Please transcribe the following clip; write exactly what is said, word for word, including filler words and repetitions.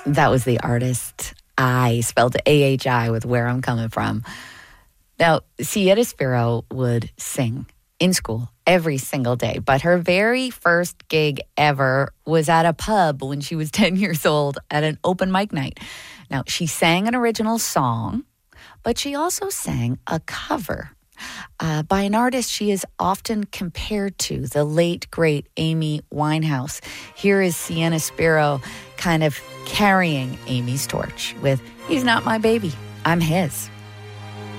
That was the artist I, spelled A H I with Where I'm Coming From. Now, Sieta Spiro would sing in school every single day, but her very first gig ever was at a pub when she was ten years old at an open mic night. Now, she sang an original song, but she also sang a cover uh, by an artist she is often compared to, the late, great Amy Winehouse. Here is Sieta Spiro kind of carrying Amy's torch with He's Not My Baby, I'm His.